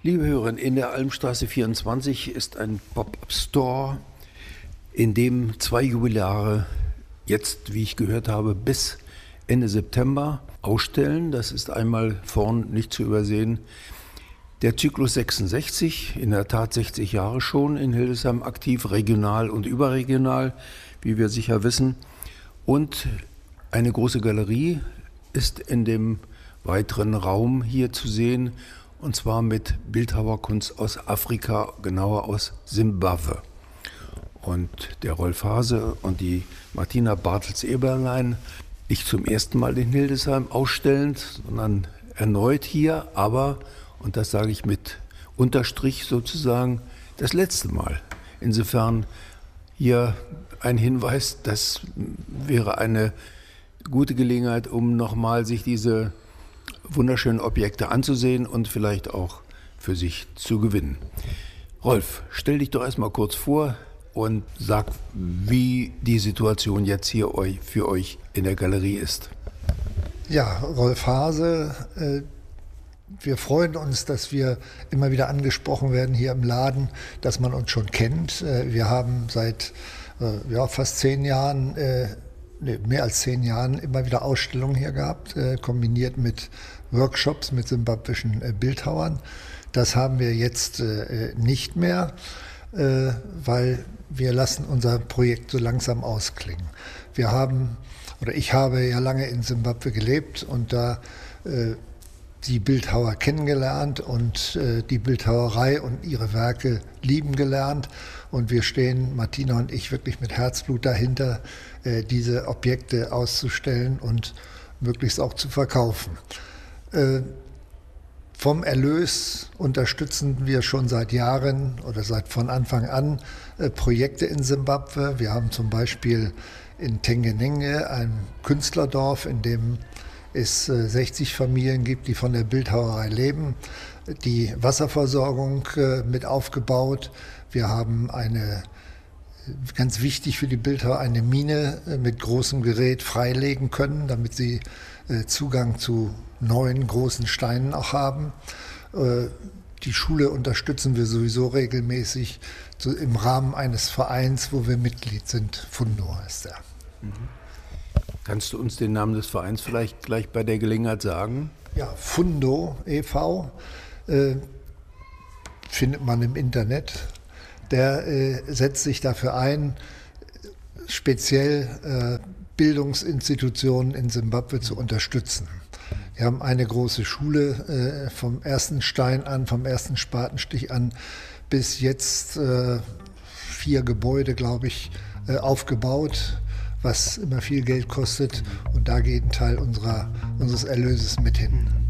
Liebe Hörer, in der Almstraße 24 ist ein Pop-up-Store, in dem 2 Jubilare jetzt, wie ich gehört habe, bis Ende September ausstellen. Das ist einmal vorn nicht zu übersehen. Der Zyklus 66, in der Tat 60 Jahre schon in Hildesheim aktiv, regional und überregional, wie wir sicher wissen. Und eine große Galerie ist in dem weiteren Raum hier zu sehen, und zwar mit Bildhauerkunst aus Afrika, genauer aus Simbabwe. Und der Rolf Haase und die Martina Bartels-Eberlein nicht zum ersten Mal in Hildesheim ausstellend, sondern erneut hier, aber, und das sage ich mit Unterstrich sozusagen, das letzte Mal. Insofern hier ein Hinweis, das wäre eine gute Gelegenheit, um nochmal sich diese wunderschönen Objekte anzusehen und vielleicht auch für sich zu gewinnen. Rolf, stell dich doch erstmal kurz vor und sag, wie die Situation jetzt hier für euch in der Galerie ist. Ja, Rolf Haase, wir freuen uns, dass wir immer wieder angesprochen werden hier im Laden, dass man uns schon kennt. Wir haben seit fast 10 Jahren, mehr als 10 Jahren immer wieder Ausstellungen hier gehabt, kombiniert mit Workshops mit simbabwischen Bildhauern. Das haben wir jetzt nicht mehr, weil wir lassen unser Projekt so langsam ausklingen. Ich habe ja lange in Simbabwe gelebt und da die Bildhauer kennengelernt und die Bildhauerei und ihre Werke lieben gelernt. Und wir stehen, Martina und ich, wirklich mit Herzblut dahinter, diese Objekte auszustellen und möglichst auch zu verkaufen. Vom Erlös unterstützen wir schon seit Jahren oder von Anfang an Projekte in Simbabwe. Wir haben zum Beispiel in Tengenenge ein Künstlerdorf, in dem es 60 Familien gibt, die von der Bildhauerei leben, die Wasserversorgung mit aufgebaut. Wir haben ganz wichtig für die Bildhauer, eine Mine mit großem Gerät freilegen können, damit sie Zugang zu neuen großen Steinen auch haben. Die Schule unterstützen wir sowieso regelmäßig im Rahmen eines Vereins, wo wir Mitglied sind. Fundo heißt er. Kannst du uns den Namen des Vereins vielleicht gleich bei der Gelegenheit sagen? Ja, Fundo e.V. Findet man im Internet. Der setzt sich dafür ein, speziell Bildungsinstitutionen in Simbabwe zu unterstützen. Wir haben eine große Schule vom ersten Stein an, vom ersten Spatenstich an, bis jetzt 4 Gebäude, glaube ich, aufgebaut, was immer viel Geld kostet. Und da geht ein Teil unseres Erlöses mit hin.